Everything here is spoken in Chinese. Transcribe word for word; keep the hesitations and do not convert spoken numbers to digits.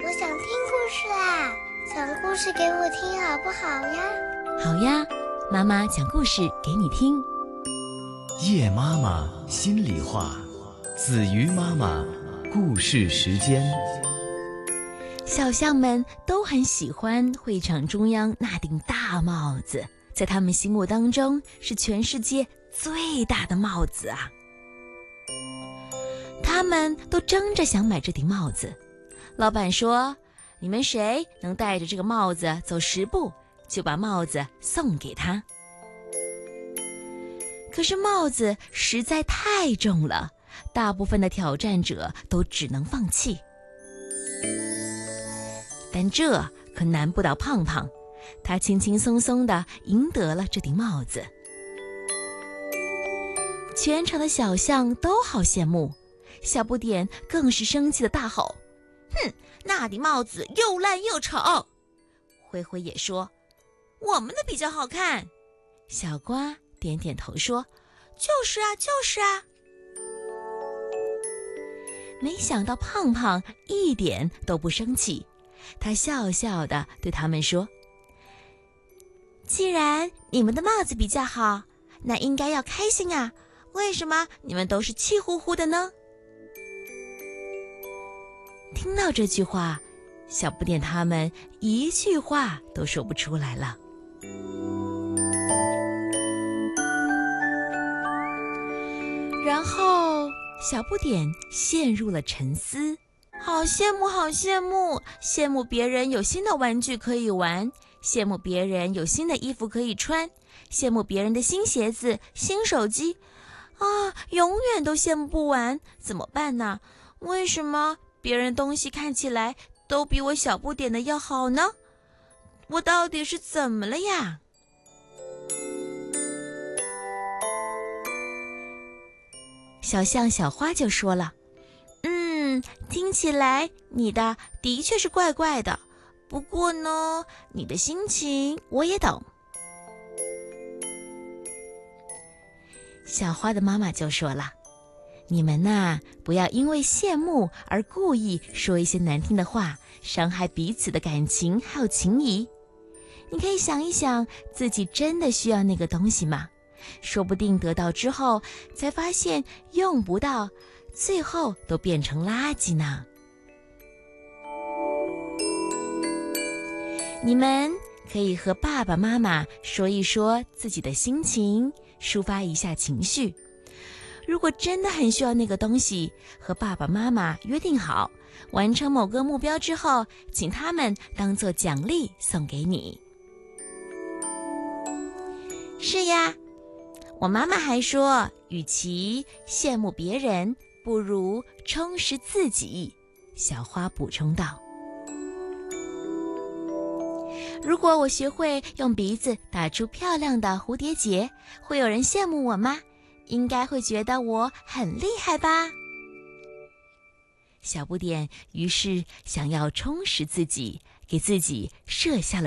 我想听故事啦，讲故事给我听好不好呀？ 好呀，妈妈讲故事给你听。 夜妈妈心里话，子瑜妈妈故事时间。 小象们都很喜欢会场中央那顶大帽子，在他们心目当中是全世界最大的帽子啊！他们都争着想买这顶帽子。老板说，你们谁能戴着这个帽子走十步，就把帽子送给他。可是帽子实在太重了，大部分的挑战者都只能放弃。但这可难不倒胖胖，他轻轻松松地赢得了这顶帽子。全场的小象都好羡慕，小不点更是生气地大吼：哼，那顶帽子又烂又丑。灰灰也说，我们的比较好看。小瓜点点头说，就是啊就是啊。没想到胖胖一点都不生气，他笑笑地对他们说，既然你们的帽子比较好，那应该要开心啊，为什么你们都是气呼呼的呢？听到这句话，小不点他们一句话都说不出来了。然后小不点陷入了沉思，好羡慕好羡慕，羡慕别人有新的玩具可以玩，羡慕别人有新的衣服可以穿，羡慕别人的新鞋子、新手机啊，永远都羡慕不完，怎么办呢？为什么别人东西看起来都比我小不点的要好呢？我到底是怎么了呀？小象小花就说了，嗯，听起来你的的确是怪怪的，不过呢，你的心情我也懂。小花的妈妈就说了，你们呐，不要因为羡慕而故意说一些难听的话，伤害彼此的感情还有情谊。你可以想一想，自己真的需要那个东西吗？说不定得到之后才发现用不到，最后都变成垃圾呢。你们可以和爸爸妈妈说一说自己的心情，抒发一下情绪。如果真的很需要那个东西，和爸爸妈妈约定好，完成某个目标之后，请他们当作奖励送给你。是呀，我妈妈还说，与其羡慕别人，不如充实自己。小花补充道。如果我学会用鼻子打出漂亮的蝴蝶结，会有人羡慕我吗？应该会觉得我很厉害吧？小不点于是想要充实自己，给自己设下了